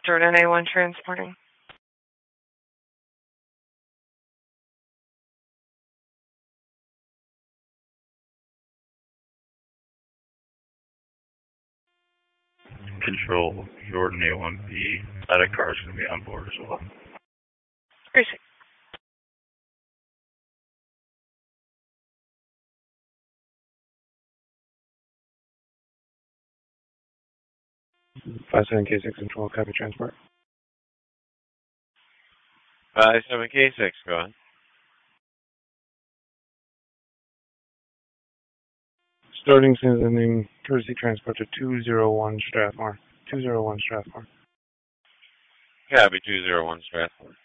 Jordan A1 transporting. Control, Jordan A1B. That car's going to be on board as well. Gracie. K6 control, copy transport. 57K6, go ahead. Starting sending courtesy transport to 201 Strathmore. 201 Strathmore. Copy 201 Strathmore.